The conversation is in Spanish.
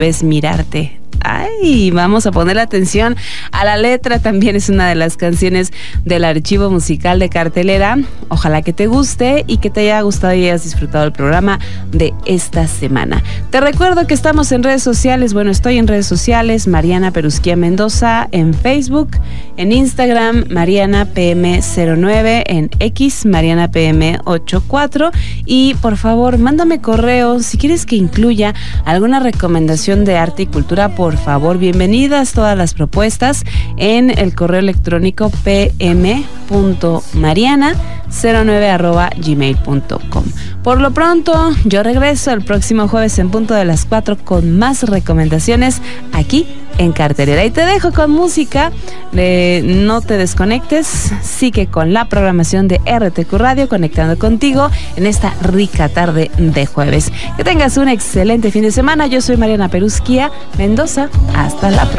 ves mirarte. Ay, vamos a poner atención a la letra, también es una de las canciones del archivo musical de cartelera. Ojalá que te guste y que te haya gustado y hayas disfrutado el programa de esta semana. Te recuerdo que estamos en redes sociales, estoy en redes sociales, Mariana Perusquía Mendoza, en Facebook, en Instagram, Mariana PM09, en X, Mariana PM84, y por favor, mándame correo si quieres que incluya alguna recomendación de arte y cultura. Por favor, bienvenidas todas las propuestas en el correo electrónico pm.mariana09@gmail.com. Por lo pronto, yo regreso el próximo jueves en punto de las 4 con más recomendaciones aquí en Cartelera. Y te dejo con música, no te desconectes, sigue con la programación de RTQ Radio, conectando contigo en esta rica tarde de jueves. Que tengas un excelente fin de semana. Yo soy Mariana Perusquía Mendoza. Hasta la próxima.